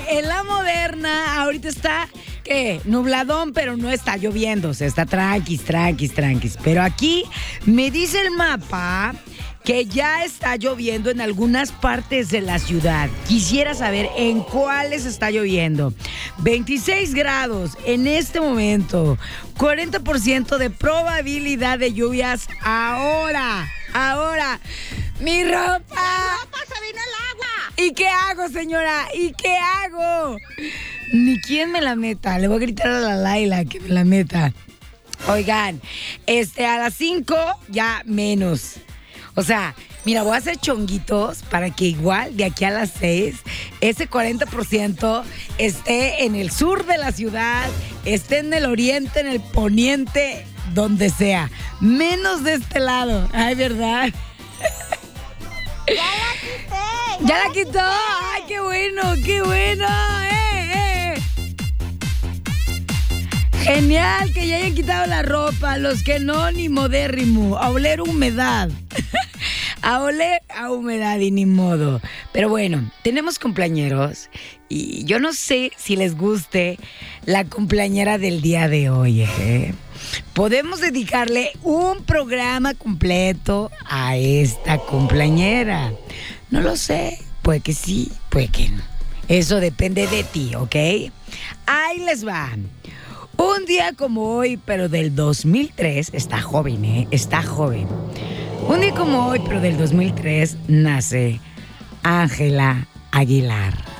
en la Moderna ahorita está, ¿qué? Nubladón, pero no está lloviendo. O sea, está tranquis. Pero aquí me dice el mapa que ya está lloviendo en algunas partes de la ciudad. Quisiera saber en cuáles está lloviendo. 26 grados en este momento. 40% de probabilidad de lluvias ahora. ¡Mi ropa! ¡La ropa se vino el agua! ¿Y qué hago, señora? ¿Y qué hago? Ni quién me la meta. Le voy a gritar a la Laila que me la meta. Oigan, a las 5 ya menos. O sea, mira, voy a hacer chonguitos para que igual de aquí a las 6 ese 40% esté en el sur de la ciudad, esté en el oriente, en el poniente, donde sea. Menos de este lado. Ay, ¿verdad? ¡Ya la quité! ¡Ya la quitó! ¡Ay, qué bueno! Genial que ya hayan quitado la ropa. Los que no, ni modérrimo. A oler humedad. A oler a humedad y ni modo. Pero bueno, tenemos cumpleañeros. Y yo no sé si les guste la cumpleañera del día de hoy, ¿eh? Podemos dedicarle un programa completo a esta cumpleañera. No lo sé. Puede que sí, puede que no. Eso depende de ti, ¿ok? Ahí les va. Un día como hoy, pero del 2003, está joven, ¿eh? Está joven. Un día como hoy, pero del 2003, nace Ángela Aguilar.